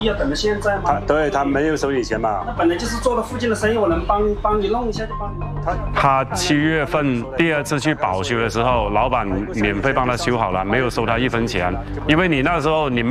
要等到现在吗？ 他没有收你钱嘛？ 那本来就是做了附近的生意，我能帮你弄一下就帮你弄。 他7月份第2次去保修的时候，老板免费帮他修好了，没有收他1分钱，因为你那时候你没。